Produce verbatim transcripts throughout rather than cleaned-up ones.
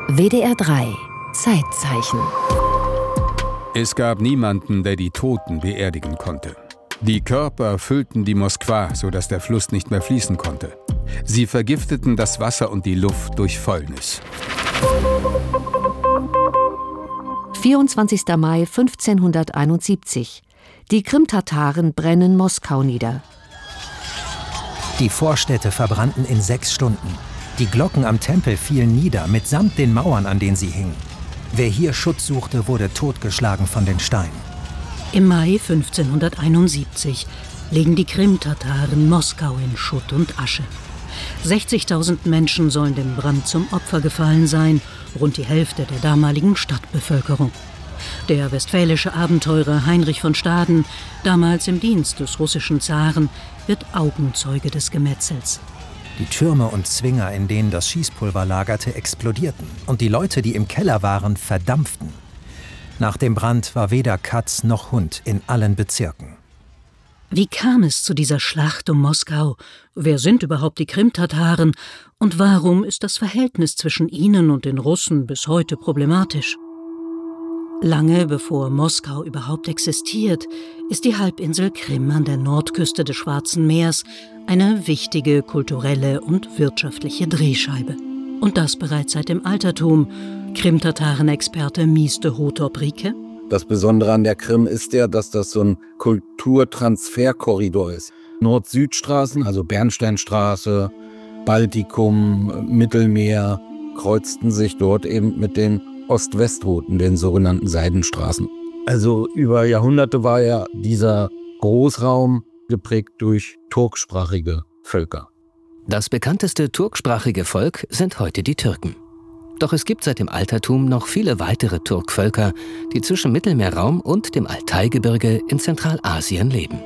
W D R drei Zeitzeichen. Es gab niemanden, der die Toten beerdigen konnte. Die Körper füllten die Moskwa, sodass der Fluss nicht mehr fließen konnte. Sie vergifteten das Wasser und die Luft durch Fäulnis. vierundzwanzigster Mai fünfzehnhunderteinundsiebzig. Die Krimtataren brennen Moskau nieder. Die Vorstädte verbrannten in sechs Stunden. Die Glocken am Tempel fielen nieder, mitsamt den Mauern, an denen sie hingen. Wer hier Schutz suchte, wurde totgeschlagen von den Steinen. Im Mai fünfzehnhunderteinundsiebzig legen die Krimtataren Moskau in Schutt und Asche. sechzigtausend Menschen sollen dem Brand zum Opfer gefallen sein, rund die Hälfte der damaligen Stadtbevölkerung. Der westfälische Abenteurer Heinrich von Staden, damals im Dienst des russischen Zaren, wird Augenzeuge des Gemetzels. Die Türme und Zwinger, in denen das Schießpulver lagerte, explodierten und die Leute, die im Keller waren, verdampften. Nach dem Brand war weder Katz noch Hund in allen Bezirken. Wie kam es zu dieser Schlacht um Moskau? Wer sind überhaupt die Krimtataren? Und warum ist das Verhältnis zwischen ihnen und den Russen bis heute problematisch? Lange bevor Moskau überhaupt existiert, ist die Halbinsel Krim an der Nordküste des Schwarzen Meers eine wichtige kulturelle und wirtschaftliche Drehscheibe. Und das bereits seit dem Altertum. Krimtataren-Experte Mies de Hotorp-Rieke. Das Besondere an der Krim ist ja, dass das so ein Kulturtransferkorridor ist. Nord-Süd-Straßen, also Bernsteinstraße, Baltikum, Mittelmeer, kreuzten sich dort eben mit den Ost-West-Routen, den sogenannten Seidenstraßen. Also über Jahrhunderte war ja dieser Großraum geprägt durch turksprachige Völker. Das bekannteste turksprachige Volk sind heute die Türken. Doch es gibt seit dem Altertum noch viele weitere Turkvölker, die zwischen Mittelmeerraum und dem Altaigebirge in Zentralasien leben.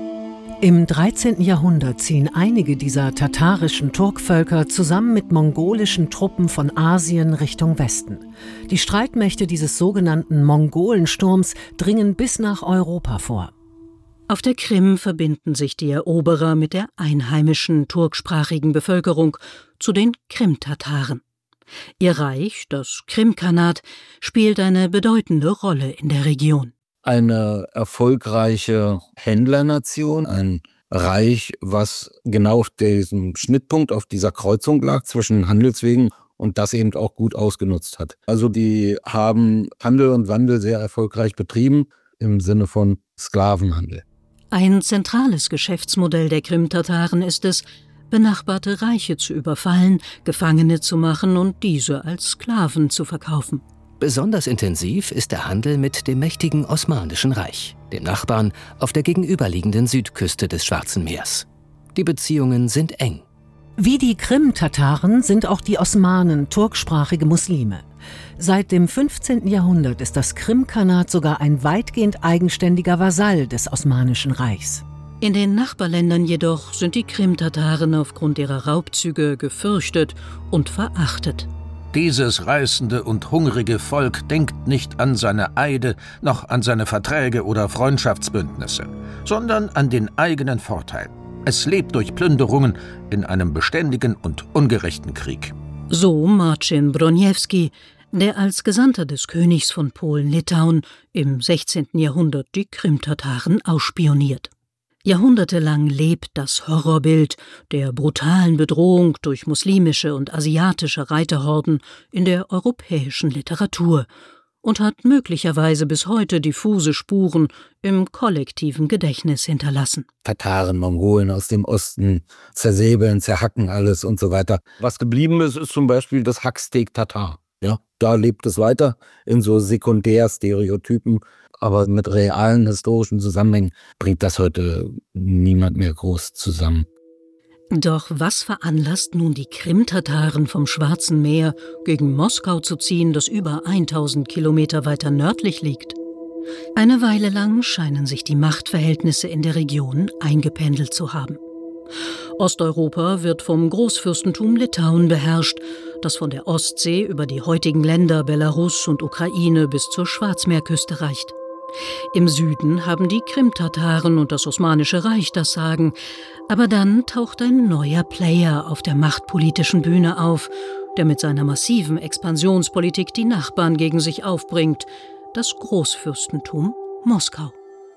Im dreizehnten Jahrhundert ziehen einige dieser tatarischen Turkvölker zusammen mit mongolischen Truppen von Asien Richtung Westen. Die Streitmächte dieses sogenannten Mongolensturms dringen bis nach Europa vor. Auf der Krim verbinden sich die Eroberer mit der einheimischen turksprachigen Bevölkerung, zu den Krimtataren. Ihr Reich, das Krimkhanat, spielt eine bedeutende Rolle in der Region. Eine erfolgreiche Händlernation, ein Reich, was genau auf diesem Schnittpunkt, auf dieser Kreuzung lag zwischen Handelswegen und das eben auch gut ausgenutzt hat. Also die haben Handel und Wandel sehr erfolgreich betrieben im Sinne von Sklavenhandel. Ein zentrales Geschäftsmodell der Krimtataren ist es, benachbarte Reiche zu überfallen, Gefangene zu machen und diese als Sklaven zu verkaufen. Besonders intensiv ist der Handel mit dem mächtigen Osmanischen Reich, dem Nachbarn auf der gegenüberliegenden Südküste des Schwarzen Meers. Die Beziehungen sind eng. Wie die Krim-Tataren sind auch die Osmanen turksprachige Muslime. Seit dem fünfzehnten Jahrhundert ist das Krimkhanat sogar ein weitgehend eigenständiger Vasall des Osmanischen Reichs. In den Nachbarländern jedoch sind die Krimtataren aufgrund ihrer Raubzüge gefürchtet und verachtet. Dieses reißende und hungrige Volk denkt nicht an seine Eide, noch an seine Verträge oder Freundschaftsbündnisse, sondern an den eigenen Vorteil. Es lebt durch Plünderungen in einem beständigen und ungerechten Krieg. So Marcin Broniewski, der als Gesandter des Königs von Polen-Litauen im sechzehnten Jahrhundert die Krimtataren ausspioniert. Jahrhundertelang lebt das Horrorbild der brutalen Bedrohung durch muslimische und asiatische Reiterhorden in der europäischen Literatur und hat möglicherweise bis heute diffuse Spuren im kollektiven Gedächtnis hinterlassen. Tataren, Mongolen aus dem Osten zersäbeln, zerhacken alles und so weiter. Was geblieben ist, ist zum Beispiel das Hacksteak Tatar. Ja, da lebt es weiter in so Sekundärstereotypen. Aber mit realen historischen Zusammenhängen bringt das heute niemand mehr groß zusammen. Doch was veranlasst nun die Krimtataren vom Schwarzen Meer gegen Moskau zu ziehen, das über tausend Kilometer weiter nördlich liegt? Eine Weile lang scheinen sich die Machtverhältnisse in der Region eingependelt zu haben. Osteuropa wird vom Großfürstentum Litauen beherrscht, das von der Ostsee über die heutigen Länder Belarus und Ukraine bis zur Schwarzmeerküste reicht. Im Süden haben die Krimtataren und das Osmanische Reich das Sagen, aber dann taucht ein neuer Player auf der machtpolitischen Bühne auf, der mit seiner massiven Expansionspolitik die Nachbarn gegen sich aufbringt, das Großfürstentum Moskau.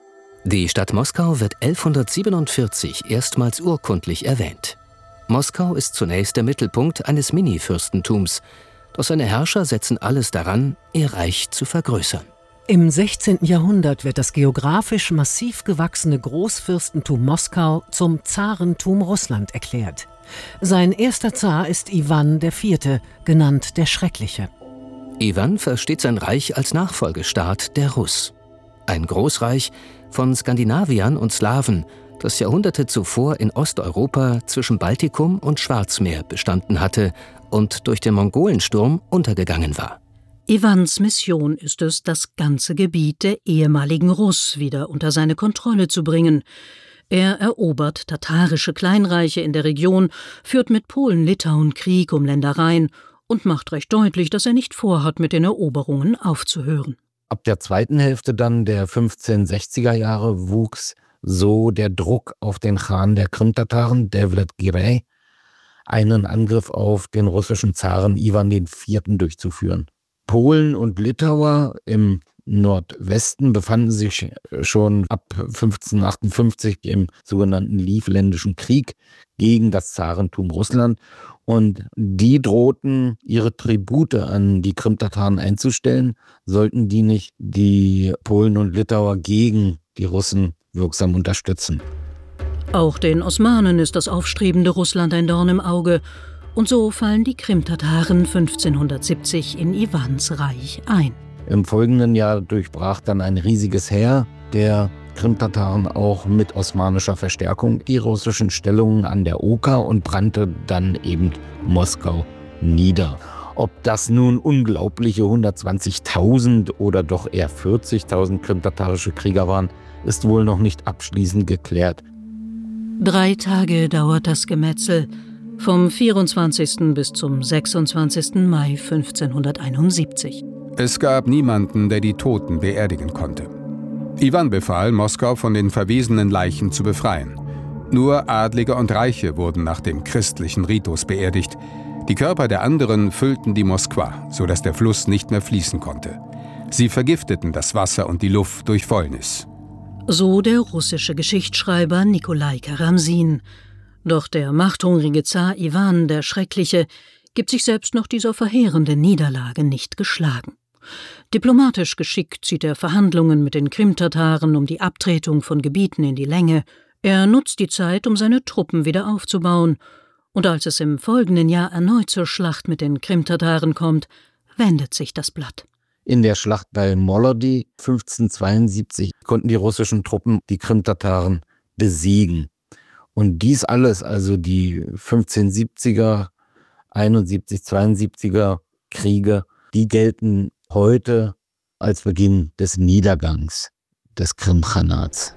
Die Stadt Moskau wird elfhundertsiebenundvierzig erstmals urkundlich erwähnt. Moskau ist zunächst der Mittelpunkt eines Mini-Fürstentums, doch seine Herrscher setzen alles daran, ihr Reich zu vergrößern. Im sechzehnten Jahrhundert wird das geografisch massiv gewachsene Großfürstentum Moskau zum Zarentum Russland erklärt. Sein erster Zar ist Iwan der Vierte, genannt der Schreckliche. Iwan versteht sein Reich als Nachfolgestaat der Russ. Ein Großreich von Skandinaviern und Slawen, das Jahrhunderte zuvor in Osteuropa zwischen Baltikum und Schwarzmeer bestanden hatte und durch den Mongolensturm untergegangen war. Iwans Mission ist es, das ganze Gebiet der ehemaligen Russ wieder unter seine Kontrolle zu bringen. Er erobert tatarische Kleinreiche in der Region, führt mit Polen-Litauen Krieg um Ländereien und macht recht deutlich, dass er nicht vorhat, mit den Eroberungen aufzuhören. Ab der zweiten Hälfte dann der fünfzehnhundertsechziger Jahre wuchs so der Druck auf den Khan der Krimtataren, Devlet Girey, einen Angriff auf den russischen Zaren Iwan der Vierte durchzuführen. Polen und Litauer im Nordwesten befanden sich schon ab fünfzehnhundertachtundfünfzig im sogenannten Livländischen Krieg gegen das Zarentum Russland, und die drohten, ihre Tribute an die Krimtataren einzustellen, sollten die nicht die Polen und Litauer gegen die Russen wirksam unterstützen. Auch den Osmanen ist das aufstrebende Russland ein Dorn im Auge. Und so fallen die Krimtataren fünfzehnhundertsiebzig in Iwans Reich ein. Im folgenden Jahr durchbrach dann ein riesiges Heer der Krimtataren auch mit osmanischer Verstärkung die russischen Stellungen an der Oka und brannte dann eben Moskau nieder. Ob das nun unglaubliche hundertzwanzigtausend oder doch eher vierzigtausend krimtatarische Krieger waren, ist wohl noch nicht abschließend geklärt. Drei Tage dauert das Gemetzel, vom vierundzwanzigsten bis zum sechsundzwanzigsten Mai fünfzehnhunderteinundsiebzig. Es gab niemanden, der die Toten beerdigen konnte. Iwan befahl, Moskau von den verwesenen Leichen zu befreien. Nur Adlige und Reiche wurden nach dem christlichen Ritus beerdigt. Die Körper der anderen füllten die Moskwa, sodass der Fluss nicht mehr fließen konnte. Sie vergifteten das Wasser und die Luft durch Fäulnis. So der russische Geschichtsschreiber Nikolai Karamsin. Doch der machthungrige Zar Iwan der Schreckliche gibt sich selbst nach dieser verheerenden Niederlage nicht geschlagen. Diplomatisch geschickt zieht er Verhandlungen mit den Krimtataren um die Abtretung von Gebieten in die Länge. Er nutzt die Zeit, um seine Truppen wieder aufzubauen. Und als es im folgenden Jahr erneut zur Schlacht mit den Krimtataren kommt, wendet sich das Blatt. In der Schlacht bei Molody fünfzehnhundertzweiundsiebzig konnten die russischen Truppen die Krimtataren besiegen. Und dies alles, also die fünfzehnhundertsiebziger, einundsiebzig, zweiundsiebziger Kriege, die gelten heute als Beginn des Niedergangs des Krimkhanats.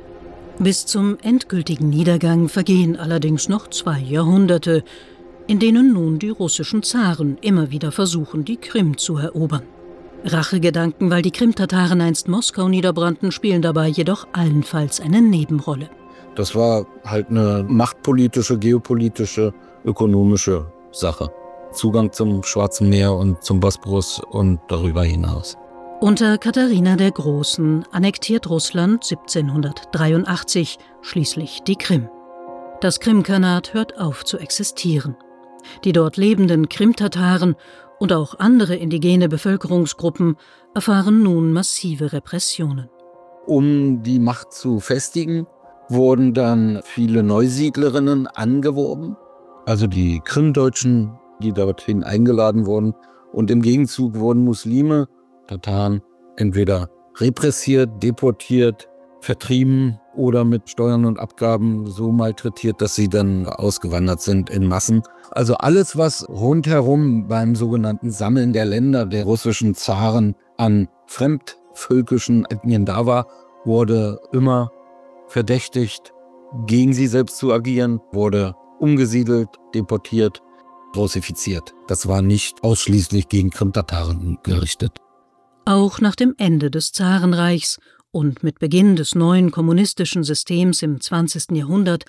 Bis zum endgültigen Niedergang vergehen allerdings noch zwei Jahrhunderte, in denen nun die russischen Zaren immer wieder versuchen, die Krim zu erobern. Rachegedanken, weil die Krimtataren einst Moskau niederbrannten, spielen dabei jedoch allenfalls eine Nebenrolle. Das war halt eine machtpolitische, geopolitische, ökonomische Sache. Zugang zum Schwarzen Meer und zum Bosporus und darüber hinaus. Unter Katharina der Großen annektiert Russland siebzehnhundertdreiundachtzig schließlich die Krim. Das Krimkhanat hört auf zu existieren. Die dort lebenden Krimtataren und auch andere indigene Bevölkerungsgruppen erfahren nun massive Repressionen. Um die Macht zu festigen, wurden dann viele Neusiedlerinnen angeworben, also die Krimdeutschen, die dorthin eingeladen wurden. Und im Gegenzug wurden Muslime, Tataren, entweder repressiert, deportiert, vertrieben oder mit Steuern und Abgaben so malträtiert, dass sie dann ausgewandert sind in Massen. Also alles, was rundherum beim sogenannten Sammeln der Länder der russischen Zaren an fremdvölkischen Ethnien da war, wurde immer verdächtigt, gegen sie selbst zu agieren, wurde umgesiedelt, deportiert, russifiziert. Das war nicht ausschließlich gegen Krimtataren gerichtet. Auch nach dem Ende des Zarenreichs und mit Beginn des neuen kommunistischen Systems im zwanzigsten Jahrhundert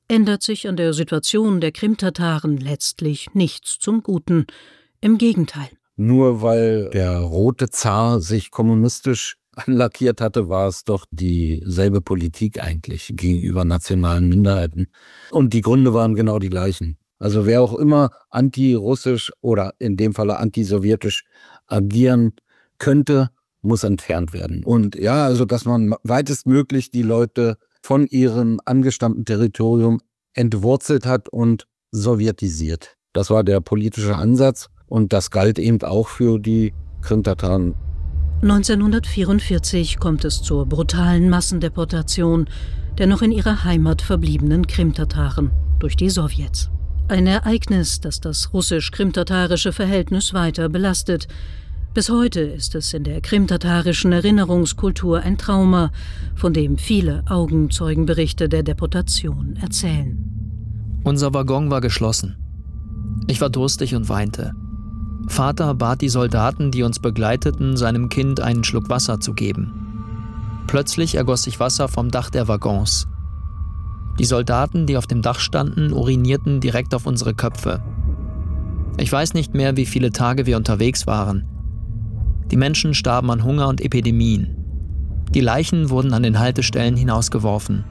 ändert sich an der Situation der Krimtataren letztlich nichts zum Guten. Im Gegenteil. Nur weil der rote Zar sich kommunistisch anlackiert hatte, war es doch dieselbe Politik eigentlich gegenüber nationalen Minderheiten. Und die Gründe waren genau die gleichen. Also wer auch immer antirussisch oder in dem Falle antisowjetisch agieren könnte, muss entfernt werden. Und ja, also dass man weitestmöglich die Leute von ihrem angestammten Territorium entwurzelt hat und sowjetisiert. Das war der politische Ansatz und das galt eben auch für die Krimtataren. neunzehnhundertvierundvierzig kommt es zur brutalen Massendeportation der noch in ihrer Heimat verbliebenen Krimtataren durch die Sowjets. Ein Ereignis, das das russisch-krimtatarische Verhältnis weiter belastet. Bis heute ist es in der krimtatarischen Erinnerungskultur ein Trauma, von dem viele Augenzeugenberichte der Deportation erzählen. Unser Waggon war geschlossen. Ich war durstig und weinte. Vater bat die Soldaten, die uns begleiteten, seinem Kind einen Schluck Wasser zu geben. Plötzlich ergoss sich Wasser vom Dach der Waggons. Die Soldaten, die auf dem Dach standen, urinierten direkt auf unsere Köpfe. Ich weiß nicht mehr, wie viele Tage wir unterwegs waren. Die Menschen starben an Hunger und Epidemien. Die Leichen wurden an den Haltestellen hinausgeworfen.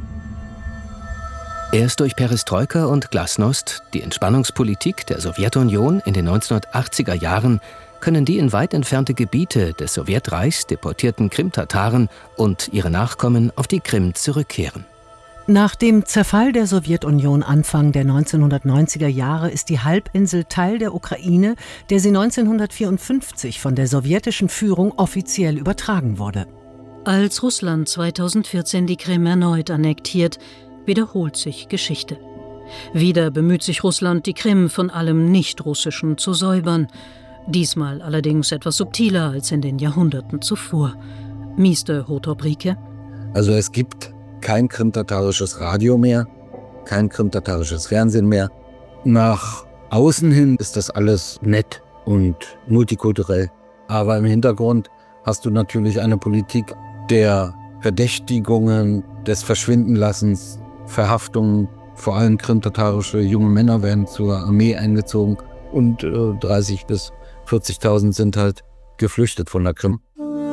Erst durch Perestroika und Glasnost, die Entspannungspolitik der Sowjetunion in den neunzehnhundertachtziger Jahren, können die in weit entfernte Gebiete des Sowjetreichs deportierten Krimtataren und ihre Nachkommen auf die Krim zurückkehren. Nach dem Zerfall der Sowjetunion Anfang der neunzehnhundertneunziger Jahre ist die Halbinsel Teil der Ukraine, der sie neunzehnhundertvierundfünfzig von der sowjetischen Führung offiziell übertragen wurde. Als Russland zweitausendvierzehn die Krim erneut annektiert, wiederholt sich Geschichte. Wieder bemüht sich Russland, die Krim von allem Nicht-Russischen zu säubern. Diesmal allerdings etwas subtiler als in den Jahrhunderten zuvor. Mister Hotobrike. Also es gibt kein krimtatarisches Radio mehr, kein krimtatarisches Fernsehen mehr. Nach außen hin ist das alles nett und multikulturell. Aber im Hintergrund hast du natürlich eine Politik der Verdächtigungen, des Verschwindenlassens, Verhaftungen. Vor allem krimtatarische junge Männer werden zur Armee eingezogen und äh, dreißigtausend bis vierzigtausend sind halt geflüchtet von der Krim.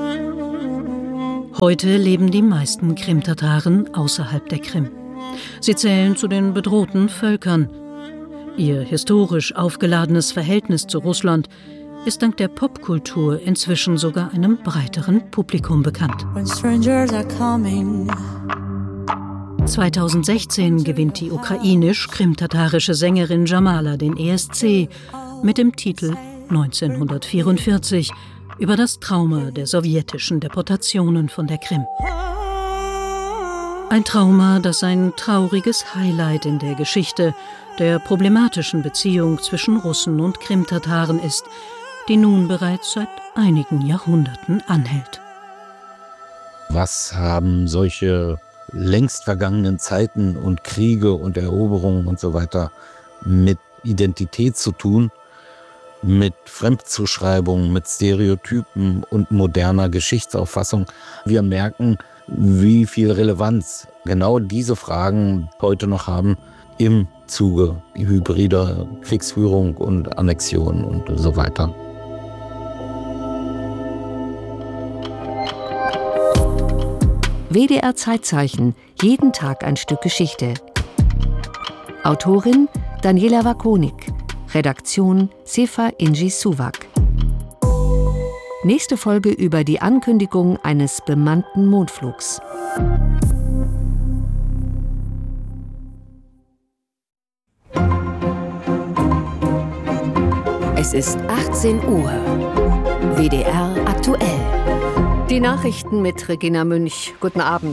Heute leben die meisten Krimtataren außerhalb der Krim. Sie zählen zu den bedrohten Völkern. Ihr historisch aufgeladenes Verhältnis zu Russland ist dank der Popkultur inzwischen sogar einem breiteren Publikum bekannt. zweitausendsechzehn gewinnt die ukrainisch-krimtatarische Sängerin Jamala den E S C mit dem Titel neunzehnhundertvierundvierzig über das Trauma der sowjetischen Deportationen von der Krim. Ein Trauma, das ein trauriges Highlight in der Geschichte der problematischen Beziehung zwischen Russen und Krimtataren ist, die nun bereits seit einigen Jahrhunderten anhält. Was haben solche längst vergangenen Zeiten und Kriege und Eroberungen und so weiter mit Identität zu tun, mit Fremdzuschreibungen, mit Stereotypen und moderner Geschichtsauffassung? Wir merken, wie viel Relevanz genau diese Fragen heute noch haben im Zuge hybrider Kriegsführung und Annexion und so weiter. W D R Zeitzeichen, jeden Tag ein Stück Geschichte. Autorin Daniela Wakonik, Redaktion Sefa Inji Suwak. Nächste Folge über die Ankündigung eines bemannten Mondflugs. Es ist achtzehn Uhr. W D R aktuell. Die Nachrichten mit Regina Münch. Guten Abend.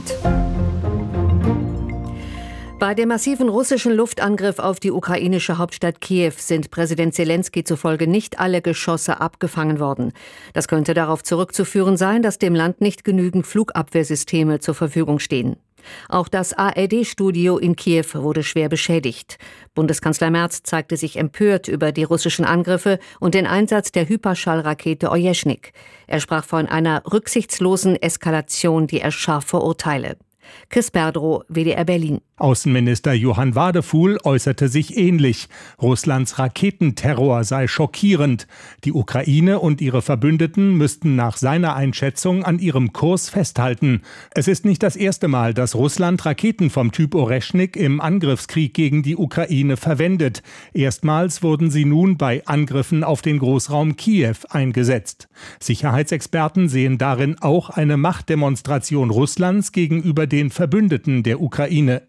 Bei dem massiven russischen Luftangriff auf die ukrainische Hauptstadt Kiew sind Präsident Zelensky zufolge nicht alle Geschosse abgefangen worden. Das könnte darauf zurückzuführen sein, dass dem Land nicht genügend Flugabwehrsysteme zur Verfügung stehen. Auch das A R D-Studio in Kiew wurde schwer beschädigt. Bundeskanzler Merz zeigte sich empört über die russischen Angriffe und den Einsatz der Hyperschallrakete Ojeschnik. Er sprach von einer rücksichtslosen Eskalation, die er scharf verurteile. Chris Berdrow, W D R Berlin. Außenminister Johann Wadefuhl äußerte sich ähnlich. Russlands Raketenterror sei schockierend. Die Ukraine und ihre Verbündeten müssten nach seiner Einschätzung an ihrem Kurs festhalten. Es ist nicht das erste Mal, dass Russland Raketen vom Typ Oreschnik im Angriffskrieg gegen die Ukraine verwendet. Erstmals wurden sie nun bei Angriffen auf den Großraum Kiew eingesetzt. Sicherheitsexperten sehen darin auch eine Machtdemonstration Russlands gegenüber den Verbündeten der Ukraine.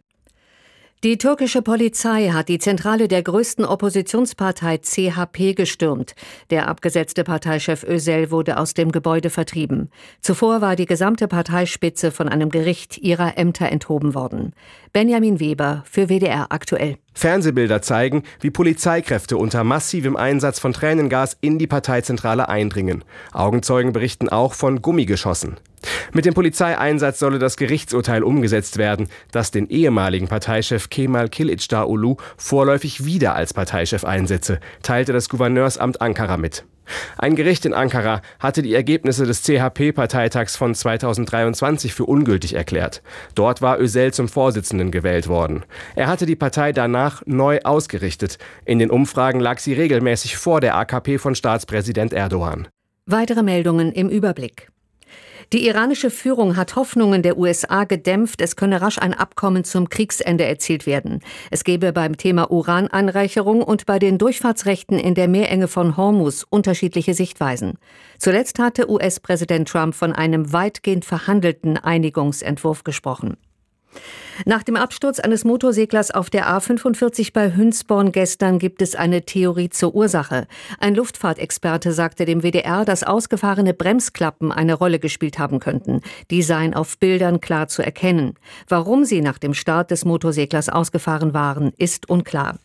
Die türkische Polizei hat die Zentrale der größten Oppositionspartei C H P gestürmt. Der abgesetzte Parteichef Özel wurde aus dem Gebäude vertrieben. Zuvor war die gesamte Parteispitze von einem Gericht ihrer Ämter enthoben worden. Benjamin Weber für W D R aktuell. Fernsehbilder zeigen, wie Polizeikräfte unter massivem Einsatz von Tränengas in die Parteizentrale eindringen. Augenzeugen berichten auch von Gummigeschossen. Mit dem Polizeieinsatz solle das Gerichtsurteil umgesetzt werden, das den ehemaligen Parteichef Kemal Kılıçdaroğlu vorläufig wieder als Parteichef einsetze, teilte das Gouverneursamt Ankara mit. Ein Gericht in Ankara hatte die Ergebnisse des C H P-Parteitags von zweitausenddreiundzwanzig für ungültig erklärt. Dort war Özel zum Vorsitzenden gewählt worden. Er hatte die Partei danach neu ausgerichtet. In den Umfragen lag sie regelmäßig vor der A K P von Staatspräsident Erdogan. Weitere Meldungen im Überblick. Die iranische Führung hat Hoffnungen der U S A gedämpft, es könne rasch ein Abkommen zum Kriegsende erzielt werden. Es gebe beim Thema Urananreicherung und bei den Durchfahrtsrechten in der Meerenge von Hormuz unterschiedliche Sichtweisen. Zuletzt hatte U S-Präsident Trump von einem weitgehend verhandelten Einigungsentwurf gesprochen. Nach dem Absturz eines Motorseglers auf der A fünfundvierzig bei Hünsborn gestern gibt es eine Theorie zur Ursache. Ein Luftfahrtexperte sagte dem W D R, dass ausgefahrene Bremsklappen eine Rolle gespielt haben könnten. Die seien auf Bildern klar zu erkennen. Warum sie nach dem Start des Motorseglers ausgefahren waren, ist unklar.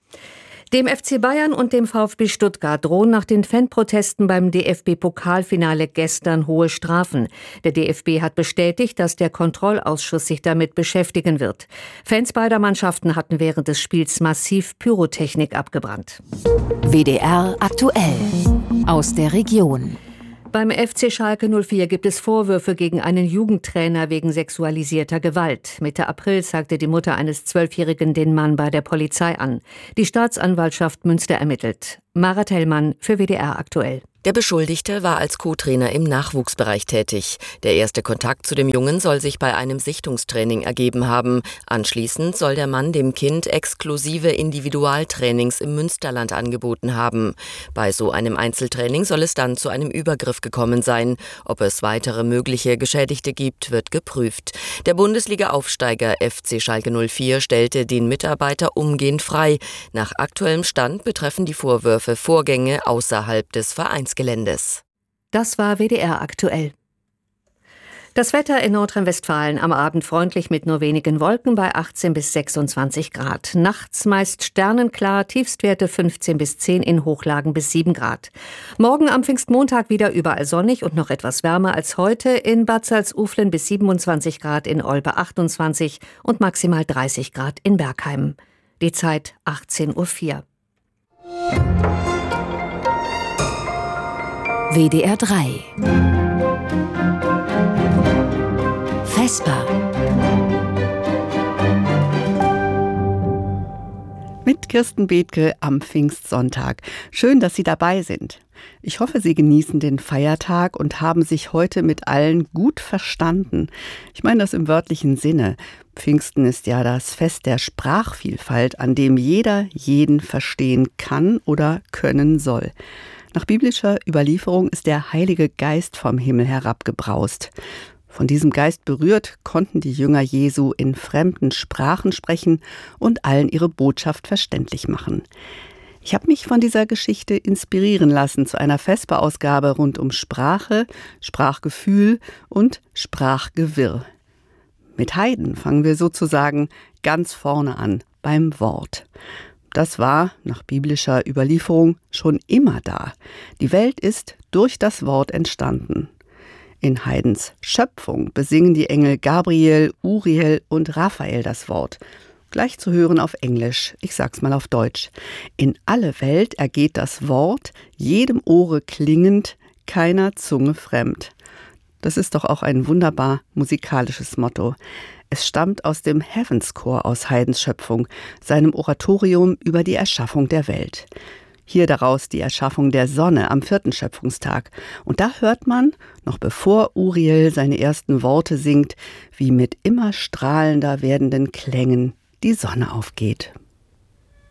Dem F C Bayern und dem VfB Stuttgart drohen nach den Fanprotesten beim D F B-Pokalfinale gestern hohe Strafen. Der D F B hat bestätigt, dass der Kontrollausschuss sich damit beschäftigen wird. Fans beider Mannschaften hatten während des Spiels massiv Pyrotechnik abgebrannt. W D R aktuell aus der Region. Beim F C Schalke null vier gibt es Vorwürfe gegen einen Jugendtrainer wegen sexualisierter Gewalt. Mitte April zeigte die Mutter eines Zwölfjährigen den Mann bei der Polizei an. Die Staatsanwaltschaft Münster ermittelt. Mara Tellmann für W D R aktuell. Der Beschuldigte war als Co-Trainer im Nachwuchsbereich tätig. Der erste Kontakt zu dem Jungen soll sich bei einem Sichtungstraining ergeben haben. Anschließend soll der Mann dem Kind exklusive Individualtrainings im Münsterland angeboten haben. Bei so einem Einzeltraining soll es dann zu einem Übergriff gekommen sein. Ob es weitere mögliche Geschädigte gibt, wird geprüft. Der Bundesliga-Aufsteiger F C Schalke null vier stellte den Mitarbeiter umgehend frei. Nach aktuellem Stand betreffen die Vorwürfe Vorgänge außerhalb des Vereins. Geländes. Das war W D R aktuell. Das Wetter in Nordrhein-Westfalen am Abend freundlich mit nur wenigen Wolken bei achtzehn bis sechsundzwanzig Grad. Nachts meist sternenklar, Tiefstwerte fünfzehn bis zehn, in Hochlagen bis sieben Grad. Morgen am Pfingstmontag wieder überall sonnig und noch etwas wärmer als heute. In Bad Salzuflen bis siebenundzwanzig Grad, in Olpe achtundzwanzig und maximal dreißig Grad in Bergheim. Die Zeit achtzehn Uhr vier. W D R drei. Vesper. Mit Kirsten Bethke am Pfingstsonntag. Schön, dass Sie dabei sind. Ich hoffe, Sie genießen den Feiertag und haben sich heute mit allen gut verstanden. Ich meine das im wörtlichen Sinne. Pfingsten ist ja das Fest der Sprachvielfalt, an dem jeder jeden verstehen kann oder können soll. Nach biblischer Überlieferung ist der Heilige Geist vom Himmel herabgebraust. Von diesem Geist berührt, konnten die Jünger Jesu in fremden Sprachen sprechen und allen ihre Botschaft verständlich machen. Ich habe mich von dieser Geschichte inspirieren lassen zu einer Vesper-Ausgabe rund um Sprache, Sprachgefühl und Sprachgewirr. Mit Heiden fangen wir sozusagen ganz vorne an, beim Wort. Das war, nach biblischer Überlieferung, schon immer da. Die Welt ist durch das Wort entstanden. In Haydns Schöpfung besingen die Engel Gabriel, Uriel und Raphael das Wort. Gleich zu hören auf Englisch, ich sag's mal auf Deutsch. In alle Welt ergeht das Wort, jedem Ohre klingend, keiner Zunge fremd. Das ist doch auch ein wunderbar musikalisches Motto. Es stammt aus dem Heavenschor aus Haydns Schöpfung, seinem Oratorium über die Erschaffung der Welt. Hier daraus die Erschaffung der Sonne am vierten Schöpfungstag. Und da hört man, noch bevor Uriel seine ersten Worte singt, wie mit immer strahlender werdenden Klängen die Sonne aufgeht.